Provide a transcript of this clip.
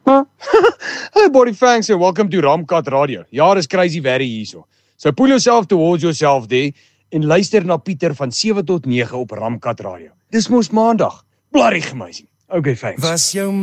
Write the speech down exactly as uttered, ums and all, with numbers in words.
Hey, Body Fangs and welcome to Ramkat Radio. Ja, dis crazy very hierso. So pull yourself towards yourself there en luister na Pieter van sewe tot nege op Ramkat Radio. Dis mos maandag. Bloody amazing. Okay, thanks. Was jou